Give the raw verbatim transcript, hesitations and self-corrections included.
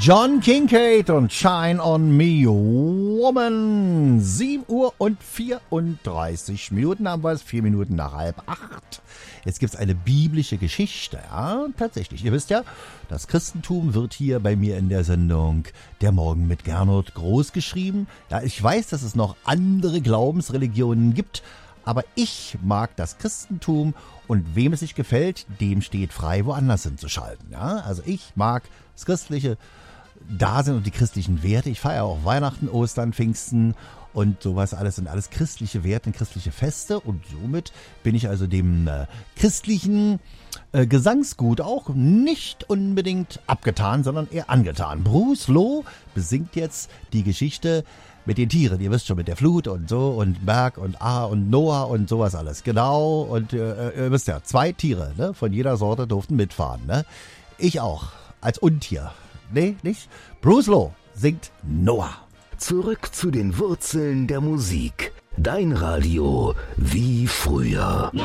John Kincaid und Shine on Me, Woman. sieben Uhr und vierunddreißig Minuten haben wir es, vier Minuten nach halb acht. Jetzt gibt's eine biblische Geschichte, ja, tatsächlich. Ihr wisst ja, das Christentum wird hier bei mir in der Sendung Der Morgen mit Gernot groß geschrieben. Ja, ich weiß, dass es noch andere Glaubensreligionen gibt, aber ich mag das Christentum und wem es nicht gefällt, dem steht frei, woanders hinzuschalten. Ja? Also ich mag das christliche Dasein und die christlichen Werte. Ich feiere auch Weihnachten, Ostern, Pfingsten und sowas alles sind alles christliche Werte, christliche Feste und somit bin ich also dem äh, christlichen äh, Gesangsgut auch nicht unbedingt abgetan, sondern eher angetan. Bruce Loh besingt jetzt die Geschichte mit den Tieren, ihr wisst schon, mit der Flut und so und Berg und A und Noah und sowas alles. Genau, und äh, ihr wisst ja, zwei Tiere, ne, von jeder Sorte durften mitfahren. Ne? Ich auch, als Untier. Nee, nicht? Bruce Loh singt Noah. Zurück zu den Wurzeln der Musik. Dein Radio wie früher.